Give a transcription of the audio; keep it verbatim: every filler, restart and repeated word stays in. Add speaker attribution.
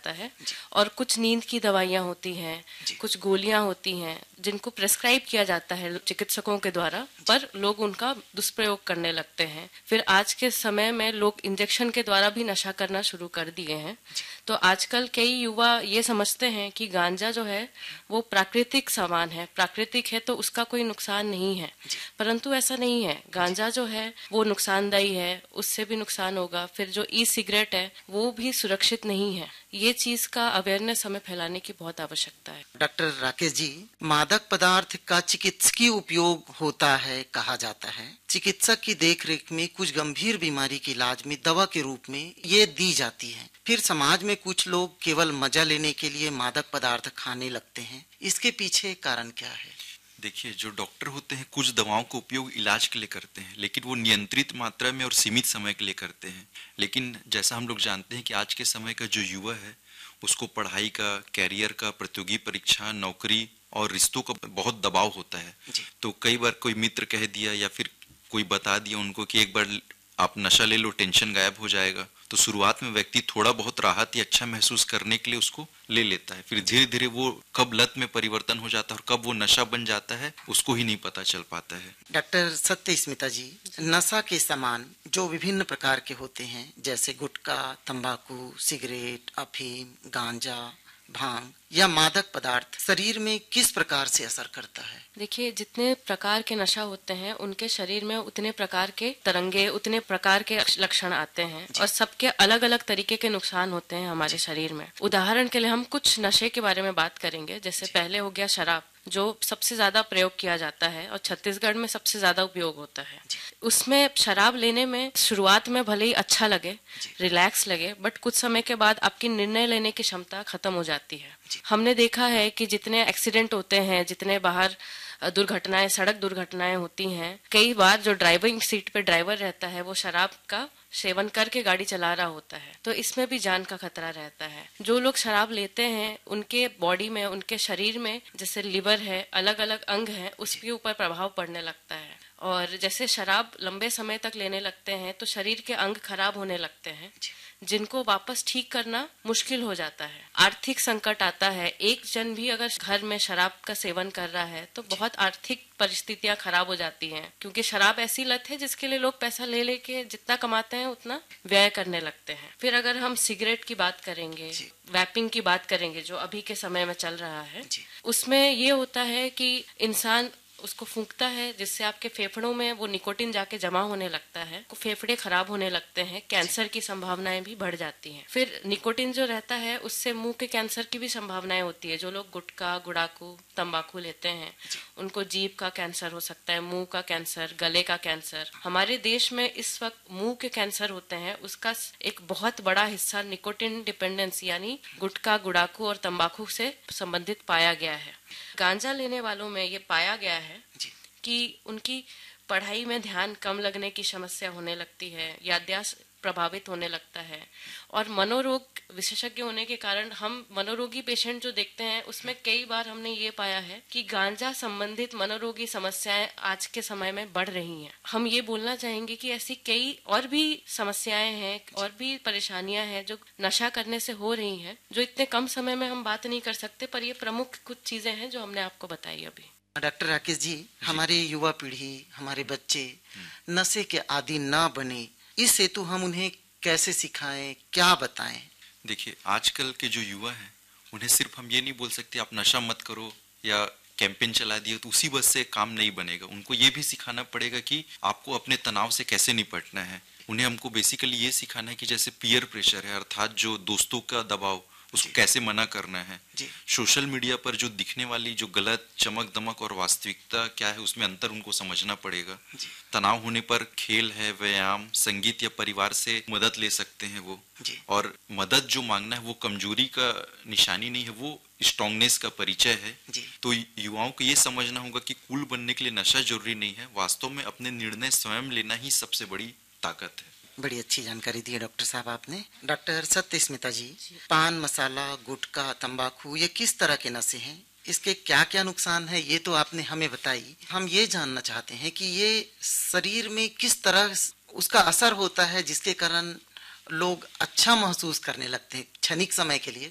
Speaker 1: जाता है और कुछ नींद की दवाइयाँ होती हैं, कुछ गोलियाँ होती हैं जिनको प्रेस्क्राइब किया जाता है चिकित्सकों के द्वारा, पर लोग उनका दुष्प्रयोग करने लगते हैं। फिर आज के समय में लोग इंजेक्शन के द्वारा भी नशा करना शुरू कर दिए हैं। तो आजकल कई युवा ये समझते हैं कि गांजा जो है वो प्राकृतिक सामान है, प्राकृतिक है तो उसका कोई नुकसान नहीं है, परंतु ऐसा नहीं है। गांजा जो है वो नुकसानदायी है, उससे भी नुकसान होगा। फिर जो ई सिगरेट है वो भी सुरक्षित नहीं है। ये चीज का अवेयरनेस हमें फैलाने की बहुत आवश्यकता है।
Speaker 2: डॉक्टर राकेश जी, मादक पदार्थ का चिकित्सकीय उपयोग होता है कहा जाता है। चिकित्सक की देखरेख में कुछ गंभीर बीमारी के इलाज में दवा के रूप में ये दी जाती है। फिर समाज में कुछ लोग केवल मजा लेने के लिए मादक पदार्थ खाने लगते हैं। इसके पीछे कारण क्या है?
Speaker 3: देखिए, जो डॉक्टर होते हैं कुछ दवाओं का उपयोग इलाज के लिए करते हैं, लेकिन वो नियंत्रित मात्रा में और सीमित समय के लिए करते हैं। लेकिन जैसा हम लोग जानते हैं कि आज के समय का जो युवा है उसको पढ़ाई का, कैरियर का, प्रतियोगी परीक्षा, नौकरी और रिश्तों का बहुत दबाव होता है। तो कई बार कोई मित्र कह दिया या फिर कोई बता दिया उनको कि एक बार आप नशा ले लो, टेंशन गायब हो जाएगा। तो शुरुआत में व्यक्ति थोड़ा बहुत राहत या अच्छा महसूस करने के लिए उसको ले लेता है। फिर धीरे धीरे वो कब लत में परिवर्तन हो जाता है और कब वो नशा बन जाता है उसको ही नहीं पता चल पाता है।
Speaker 2: डॉक्टर सत्यस्मिता जी, नशा के सामान जो विभिन्न प्रकार के होते हैं जैसे गुटखा, तंबाकू, सिगरेट, अफीम, गांजा, भांग या मादक पदार्थ शरीर में किस प्रकार से असर करता है?
Speaker 1: देखिए, जितने प्रकार के नशा होते हैं उनके शरीर में उतने प्रकार के तरंगे, उतने प्रकार के लक्षण आते हैं और सबके अलग अलग तरीके के नुकसान होते हैं हमारे शरीर में। उदाहरण के लिए हम कुछ नशे के बारे में बात करेंगे। जैसे पहले हो गया शराब, जो सबसे ज्यादा प्रयोग किया जाता है और छत्तीसगढ़ में सबसे ज्यादा उपयोग होता है। उसमें शराब लेने में शुरुआत में भले ही अच्छा लगे, रिलैक्स लगे, बट कुछ समय के बाद आपकी निर्णय लेने की क्षमता खत्म हो जाती है। हमने देखा है कि जितने एक्सीडेंट होते हैं, जितने बाहर दुर्घटनाएं, सड़क दुर्घटनाएं होती हैं, कई बार जो ड्राइविंग सीट पे ड्राइवर रहता है वो शराब का सेवन करके गाड़ी चला रहा होता है। तो इसमें भी जान का खतरा रहता है। जो लोग शराब लेते हैं उनके बॉडी में, उनके शरीर में जैसे लिवर है, अलग अलग अंग हैं, उसके ऊपर प्रभाव पड़ने लगता है। और जैसे शराब लंबे समय तक लेने लगते हैं तो शरीर के अंग खराब होने लगते हैं, जिनको वापस ठीक करना मुश्किल हो जाता है। आर्थिक संकट आता है। एक जन भी अगर घर में शराब का सेवन कर रहा है तो बहुत आर्थिक परिस्थितियां खराब हो जाती हैं, क्योंकि शराब ऐसी लत है जिसके लिए लोग पैसा ले लेके जितना कमाते हैं उतना व्यय करने लगते हैं। फिर अगर हम सिगरेट की बात करेंगे, वैपिंग की बात करेंगे जो अभी के समय में चल रहा है, उसमें ये होता है कि इंसान उसको फूंकता है जिससे आपके फेफड़ों में वो निकोटिन जाके जमा होने लगता है, फेफड़े खराब होने लगते हैं, कैंसर की संभावनाएं भी बढ़ जाती हैं। फिर निकोटिन जो रहता है उससे मुंह के कैंसर की भी संभावनाएं होती है। जो लोग गुटखा, गुड़ाकू, तंबाकू लेते हैं उनको जीभ का कैंसर हो सकता है, मुंह का कैंसर, गले का कैंसर। हमारे देश में इस वक्त मुंह के कैंसर होते हैं, उसका एक बहुत बड़ा हिस्सा निकोटिन डिपेंडेंस यानी गुटखा, गुड़ाकू और तंबाकू से संबंधित पाया गया है। गांजा लेने वालों में ये पाया गया है कि उनकी पढ़ाई में ध्यान कम लगने की समस्या होने लगती है, याददाश्त प्रभावित होने लगता है और मनोरोग विशेषज्ञ होने के कारण हम मनोरोगी पेशेंट जो देखते हैं उसमें कई बार हमने ये पाया है कि गांजा संबंधित मनोरोगी समस्याएं आज के समय में बढ़ रही हैं। हम ये बोलना चाहेंगे कि ऐसी कई और भी समस्याएं हैं और भी परेशानियां हैं जो नशा करने से हो रही हैं, जो इतने कम समय में हम बात नहीं कर सकते, पर ये प्रमुख कुछ चीजें हैं जो हमने आपको बताई अभी।
Speaker 2: डॉक्टर राकेश जी, हमारे युवा पीढ़ी, हमारे बच्चे नशे के आदी ना बने, इस हेतु हम उन्हें कैसे सिखाएं, क्या बताएं?
Speaker 3: देखिए, आजकल के जो युवा हैं उन्हें सिर्फ हम ये नहीं बोल सकते आप नशा मत करो या कैंपेन चला दिया तो उसी बस से काम नहीं बनेगा। उनको ये भी सिखाना पड़ेगा कि आपको अपने तनाव से कैसे निपटना है। उन्हें हमको बेसिकली ये सिखाना है कि जैसे पीयर प्रेशर है, अर्थात जो दोस्तों का दबाव, उसको कैसे मना करना है। सोशल मीडिया पर जो दिखने वाली जो गलत चमक दमक और वास्तविकता क्या है उसमें अंतर उनको समझना पड़ेगा। तनाव होने पर खेल है, व्यायाम, संगीत या परिवार से मदद ले सकते हैं वो। और मदद जो मांगना है वो कमजोरी का निशानी नहीं है, वो स्ट्रांगनेस का परिचय है। तो युवाओं को ये समझना होगा कि कूल बनने के लिए नशा जरूरी नहीं है, वास्तव में अपने निर्णय स्वयं लेना ही सबसे बड़ी ताकत है।
Speaker 2: बड़ी अच्छी जानकारी दी है डॉक्टर साहब आपने। डॉक्टर सत्यस्मिता जी, पान मसाला, गुटखा, तंबाकू ये किस तरह के नशे हैं? इसके क्या क्या नुकसान है ये तो आपने हमें बताई। हम ये जानना चाहते हैं कि ये शरीर में किस तरह उसका असर होता है जिसके कारण लोग अच्छा महसूस करने लगते हैं क्षणिक समय के लिए,